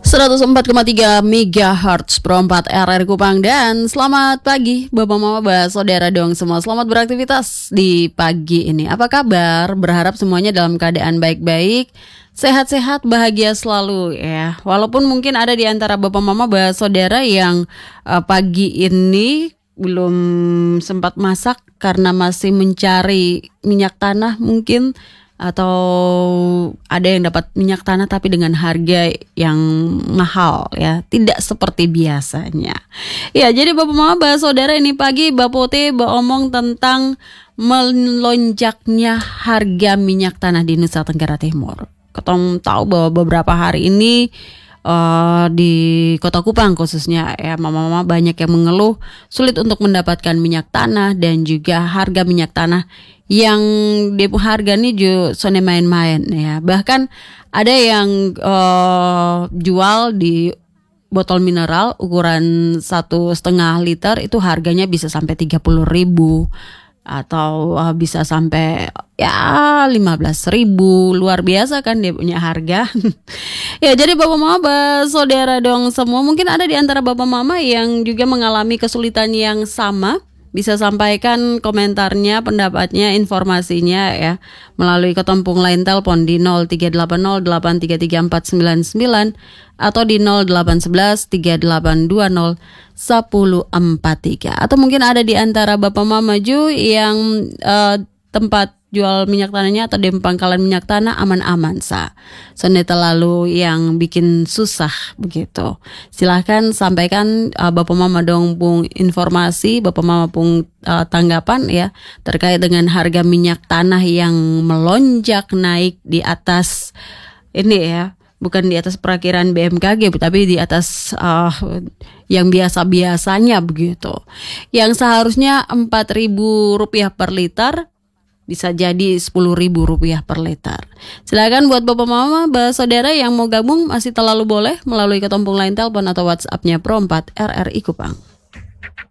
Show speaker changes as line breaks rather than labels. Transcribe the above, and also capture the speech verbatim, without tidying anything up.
seratus empat koma tiga megahertz Pro empat R R Kupang. Dan selamat pagi Bapak Mama Bah Saudara dong semua. Selamat beraktivitas di pagi ini. Apa kabar? Berharap semuanya dalam keadaan baik-baik, sehat-sehat, bahagia selalu ya. Walaupun mungkin ada di antara Bapak Mama Bah Saudara yang uh, pagi ini belum sempat masak karena masih mencari minyak tanah mungkin, atau ada yang dapat minyak tanah tapi dengan harga yang mahal ya, tidak seperti biasanya. Ya, jadi Bapak Mama Bah Saudara, ini pagi Bapote omong tentang melonjaknya harga minyak tanah di Nusa Tenggara Timur. Kita tahu bahwa beberapa hari ini Uh, di Kota Kupang khususnya ya, mama-mama banyak yang mengeluh sulit untuk mendapatkan minyak tanah, dan juga harga minyak tanah yang depo harga ini juga sone main-main ya. Bahkan ada yang uh, jual di botol mineral ukuran satu setengah liter itu harganya bisa sampai tiga puluh ribu atau uh, bisa sampai ya lima belas ribu. Luar biasa kan dia punya harga. Ya, jadi Bapak Mama Bah Saudara dong semua, mungkin ada di antara Bapak Mama yang juga mengalami kesulitan yang sama. Bisa sampaikan komentarnya, pendapatnya, informasinya ya melalui ketempung line telepon di nol tiga delapan nol delapan tiga tiga empat sembilan sembilan atau di nol delapan satu satu tiga delapan dua nol satu empat tiga. Atau mungkin ada di antara Bapak Mama Ju yang uh, tempat jual minyak tanahnya atau di pangkalan minyak tanah aman-aman sa. Soneta lalu yang bikin susah begitu. Silahkan sampaikan uh, Bapak Mama dong pung informasi, Bapak Mama pung uh, tanggapan ya terkait dengan harga minyak tanah yang melonjak naik di atas ini ya. Bukan di atas perakiran B M K G, tapi di atas uh, yang biasa-biasanya begitu. Yang seharusnya empat ribu rupiah per liter bisa jadi sepuluh ribu rupiah per liter. Silakan buat Bapak Mama Bah Saudara yang mau gabung masih terlalu boleh melalui ketempung line telepon atau WhatsApp-nya Pro empat R R I Kupang.